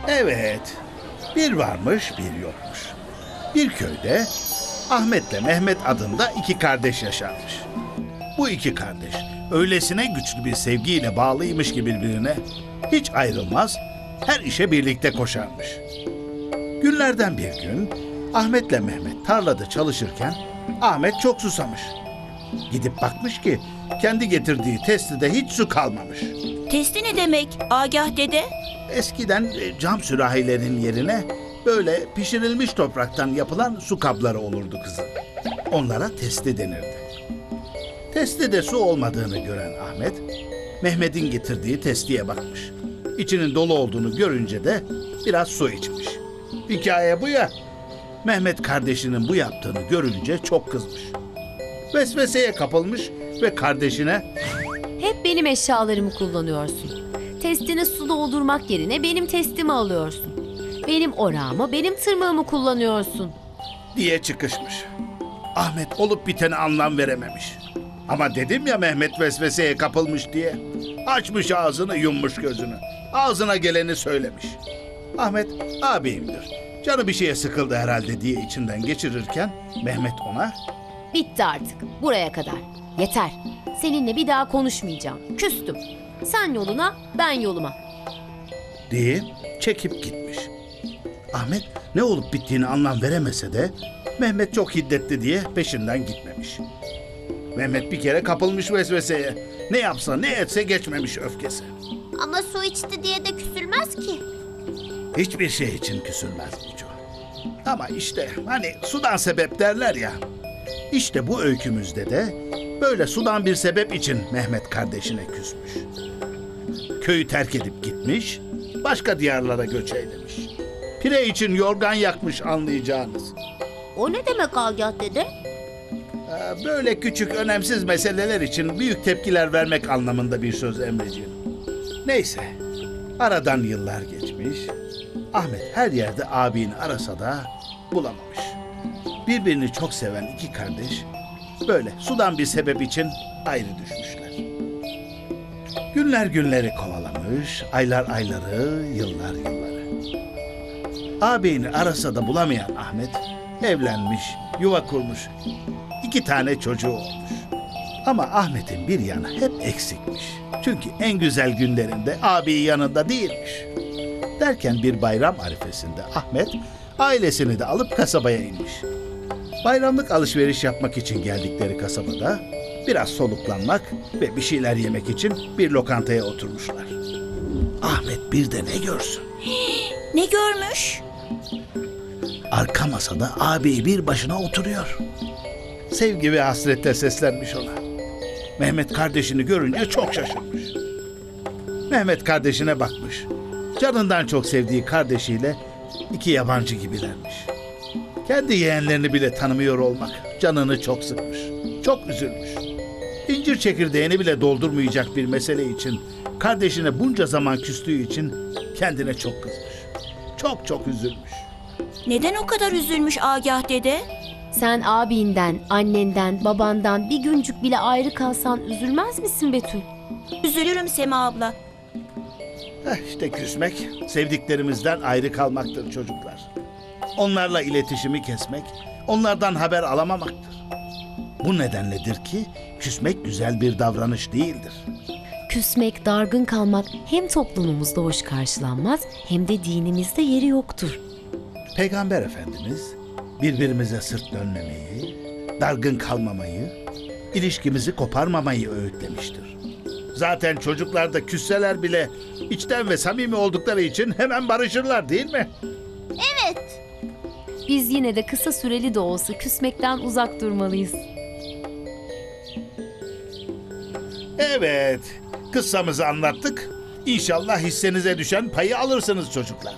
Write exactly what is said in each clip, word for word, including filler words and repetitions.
Evet, bir varmış bir yokmuş. Bir köyde Ahmet'le Mehmet adında iki kardeş yaşarmış. Bu iki kardeş öylesine güçlü bir sevgiyle bağlıymış ki birbirine, hiç ayrılmaz, her işe birlikte koşarmış. Günlerden bir gün Ahmet'le Mehmet tarlada çalışırken Ahmet çok susamış. Gidip bakmış ki kendi getirdiği testide hiç su kalmamış. Testi ne demek Agah dede? Eskiden e, cam sürahilerin yerine böyle pişirilmiş topraktan yapılan su kabları olurdu kızım. Onlara testi denirdi. Testide su olmadığını gören Ahmet, Mehmet'in getirdiği testiye bakmış. İçinin dolu olduğunu görünce de biraz su içmiş. Hikaye bu ya. Mehmet kardeşinin bu yaptığını görünce çok kızmış. Vesveseye kapılmış ve kardeşine Hep benim eşyalarımı kullanıyorsun. Testine su doldurmak yerine benim testimi alıyorsun. Benim orağımı, benim tırmığımı kullanıyorsun diye çıkışmış. Ahmet olup bitene anlam verememiş. Ama dedim ya Mehmet vesveseye kapılmış diye. Açmış ağzını, yummuş gözünü. Ağzına geleni söylemiş. Ahmet ağabeyimdir, canı bir şeye sıkıldı herhalde diye içinden geçirirken Mehmet ona Bitti artık. Buraya kadar. Yeter. Seninle bir daha konuşmayacağım. Küstüm. Sen yoluna, ben yoluma. diye çekip gitmiş. Ahmet ne olup bittiğini anlam veremese de Mehmet çok hiddetli diye peşinden gitmemiş. Mehmet bir kere kapılmış vesveseye. Ne yapsa ne etse geçmemiş öfkesi. Ama su içti diye de küsülmez ki. Hiçbir şey için küsülmez Burcu. Ama işte hani sudan sebep derler ya. İşte bu öykümüzde de böyle sudan bir sebep için Mehmet kardeşine küsmüş. Köyü terk edip gitmiş, başka diyarlara göç eylemiş. Pire için yorgan yakmış anlayacağınız. O ne demek Agah dede? Ee, Böyle küçük önemsiz meseleler için büyük tepkiler vermek anlamında bir söz Emreciğim. Neyse, aradan yıllar geçmiş. Ahmet her yerde abini arasa da bulamamış. Birbirini çok seven iki kardeş böyle sudan bir sebep için ayrı düşmüşler. Günler günleri kovalamış, aylar ayları, yıllar yılları. Ağabeyini arasa da bulamayan Ahmet evlenmiş, yuva kurmuş. İki tane çocuğu olmuş. Ama Ahmet'in bir yanı hep eksikmiş. Çünkü en güzel günlerinde abi yanında değilmiş. Derken bir bayram arifesinde Ahmet ailesini de alıp kasabaya inmiş. Bayramlık alışveriş yapmak için geldikleri kasabada biraz soluklanmak ve bir şeyler yemek için bir lokantaya oturmuşlar. Ahmet bir de ne görsün? Ne görmüş? Arka masada ağabeyi bir başına oturuyor. Sevgi ve hasretle seslenmiş ona. Mehmet kardeşini görünce çok şaşırmış. Mehmet kardeşine bakmış. Canından çok sevdiği kardeşiyle iki yabancı gibilermiş. Kendi yeğenlerini bile tanımıyor olmak canını çok sıkmış. Çok üzülmüş. İncir çekirdeğini bile doldurmayacak bir mesele için kardeşine bunca zaman küstüğü için kendine çok kızmış. Çok çok üzülmüş. Neden o kadar üzülmüş Agah dede? Sen abinden, annenden, babandan bir güncük bile ayrı kalsan üzülmez misin Betül? Üzülürüm Sema abla. Eh işte küsmek, sevdiklerimizden ayrı kalmaktır çocuklar. Onlarla iletişimi kesmek, onlardan haber alamamaktır. Bu nedenledir ki küsmek güzel bir davranış değildir. Küsmek, dargın kalmak hem toplumumuzda hoş karşılanmaz hem de dinimizde yeri yoktur. Peygamber Efendimiz birbirimize sırt dönmemeyi, dargın kalmamayı, ilişkimizi koparmamayı öğütlemiştir. Zaten çocuklar da küsseler bile içten ve samimi oldukları için hemen barışırlar değil mi? Evet. Biz yine de kısa süreli de olsa küsmekten uzak durmalıyız. Evet, kıssamızı anlattık. İnşallah hissenize düşen payı alırsınız çocuklar.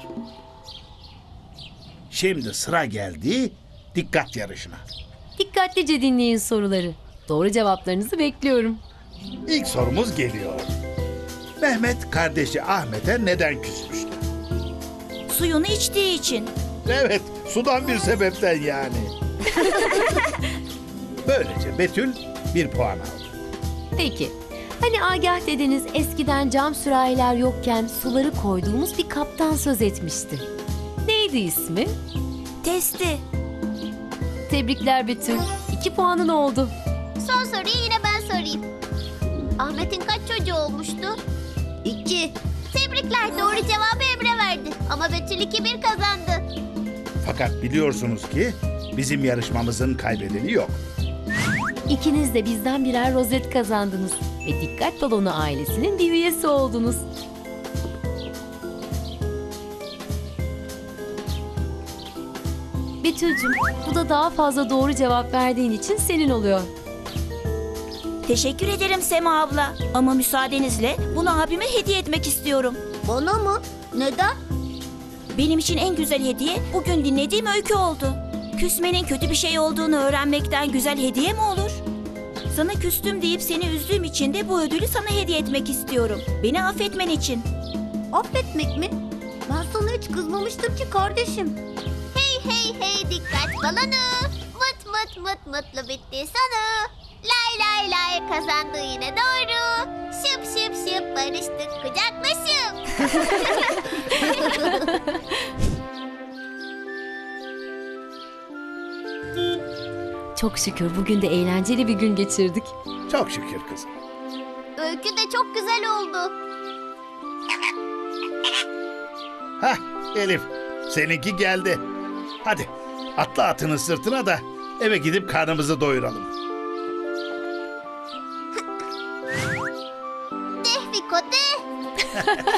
Şimdi sıra geldi dikkat yarışına. Dikkatlice dinleyin soruları. Doğru cevaplarınızı bekliyorum. İlk sorumuz geliyor. Mehmet kardeşi Ahmet'e neden küsmüştü? Suyunu içtiği için. Evet, sudan bir sebepten yani. Böylece Betül bir puan aldı. Peki, Hani Agah dedeniz eskiden cam sürahiler yokken suları koyduğumuz bir kaptan söz etmişti. Neydi ismi? Testi. Tebrikler Betül. İki puanın oldu. Son soruyu yine ben sorayım. Ahmet'in kaç çocuğu olmuştu? İki. Tebrikler, doğru cevabı Emre verdi. Ama Betül iki bir kazandı. Fakat biliyorsunuz ki bizim yarışmamızın kaybedeni yok. İkiniz de bizden birer rozet kazandınız. Ve Dikkat Balonu ailesinin bir üyesi oldunuz. Betül'cüm, bu da daha fazla doğru cevap verdiğin için senin oluyor. Teşekkür ederim Sema abla. Ama müsaadenizle bunu abime hediye etmek istiyorum. Bana mı? Neden? Benim için en güzel hediye bugün dinlediğim öykü oldu. Küsmenin kötü bir şey olduğunu öğrenmekten güzel hediye mi olur? Sana küstüm deyip seni üzdüğüm için de bu ödülü sana hediye etmek istiyorum. Beni affetmen için. Affetmek mi? Ben sana hiç kızmamıştım ki kardeşim. Hey hey hey dikkat balonu. Mıt mıt mıt mutlu bitti sonu. Lay lay lay kazandı yine doğru. Şıp şıp şıp barıştık kucaklaşıp. Çok şükür bugün de eğlenceli bir gün geçirdik. Çok şükür kızım. Öykü de çok güzel oldu. Hah Elif, seninki geldi. Hadi atla atının sırtına da eve gidip karnımızı doyuralım. De Fiko de.